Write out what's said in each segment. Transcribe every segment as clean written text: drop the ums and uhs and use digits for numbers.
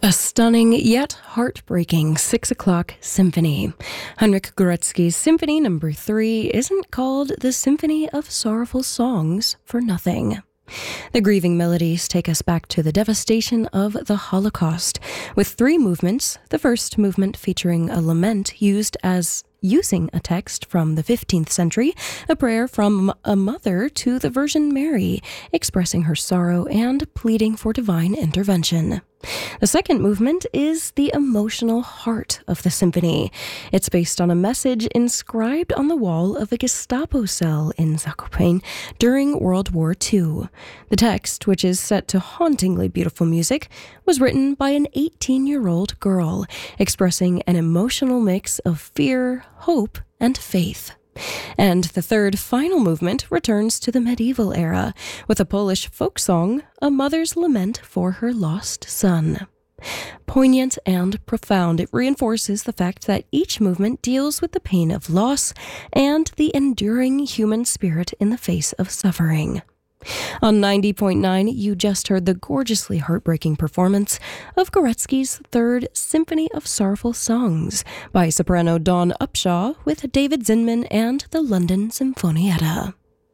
A stunning yet heartbreaking 6 o'clock symphony. Heinrich Goretzky's Symphony No. 3 isn't called the Symphony of Sorrowful Songs for nothing. The grieving melodies take us back to the devastation of the Holocaust, with 3 movements, the first movement featuring a lament using a text from the 15th century, a prayer from a mother to the Virgin Mary, expressing her sorrow and pleading for divine intervention. The second movement is the emotional heart of the symphony. It's based on a message inscribed on the wall of a Gestapo cell in Zakopane during World War II. The text, which is set to hauntingly beautiful music, was written by an 18-year-old girl, expressing an emotional mix of fear, hope, and faith. And the third final movement returns to the medieval era, with a Polish folk song, A Mother's Lament for Her Lost Son. Poignant and profound, it reinforces the fact that each movement deals with the pain of loss and the enduring human spirit in the face of suffering. On 90.9, you just heard the gorgeously heartbreaking performance of Goretzky's Third Symphony of Sorrowful Songs by soprano Dawn Upshaw with David Zinman and the London Sinfonietta.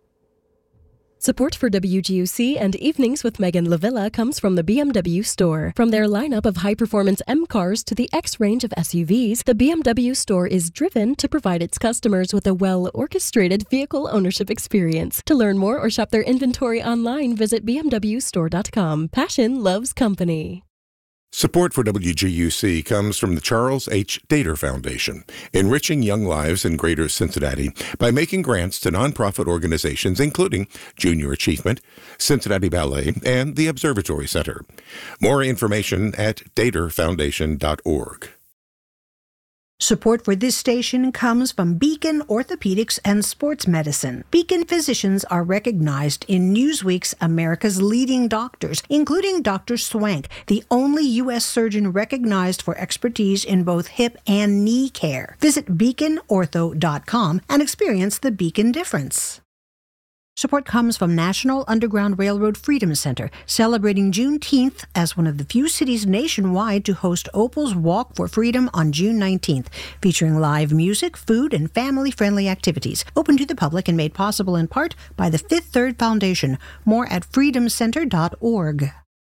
Support for WGUC and Evenings with Megan LaVilla comes from the BMW Store. From their lineup of high-performance M cars to the X range of SUVs, the BMW Store is driven to provide its customers with a well-orchestrated vehicle ownership experience. To learn more or shop their inventory online, visit bmwstore.com. Passion loves company. Support for WGUC comes from the Charles H. Dater Foundation, enriching young lives in Greater Cincinnati by making grants to nonprofit organizations including Junior Achievement, Cincinnati Ballet, and the Observatory Center. More information at daterfoundation.org. Support for this station comes from Beacon Orthopedics and Sports Medicine. Beacon physicians are recognized in Newsweek's America's Leading Doctors, including Dr. Swank, the only U.S. surgeon recognized for expertise in both hip and knee care. Visit beaconortho.com and experience the Beacon difference. Support comes from National Underground Railroad Freedom Center, celebrating Juneteenth as one of the few cities nationwide to host Opal's Walk for Freedom on June 19th, featuring live music, food, and family-friendly activities, open to the public and made possible in part by the Fifth Third Foundation. More at freedomcenter.org.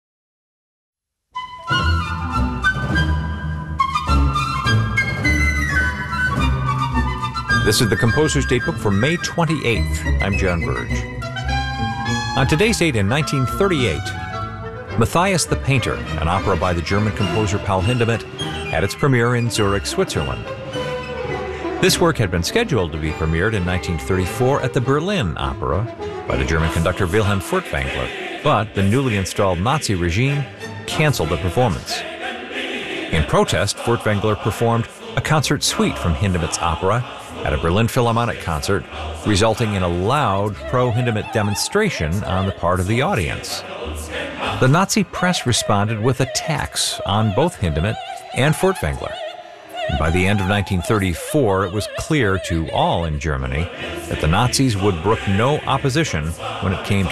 This is the Composer's Datebook for May 28th. I'm John Burge. On today's date in 1938, Matthias the Painter, an opera by the German composer Paul Hindemith, had its premiere in Zurich, Switzerland. This work had been scheduled to be premiered in 1934 at the Berlin Opera by the German conductor Wilhelm Furtwängler, but the newly installed Nazi regime canceled the performance. In protest, Furtwängler performed a concert suite from Hindemith's opera at a Berlin Philharmonic concert, resulting in a loud pro-Hindemith demonstration on the part of the audience. The Nazi press responded with attacks on both Hindemith and Furtwängler. By the end of 1934, it was clear to all in Germany that the Nazis would brook no opposition when it came to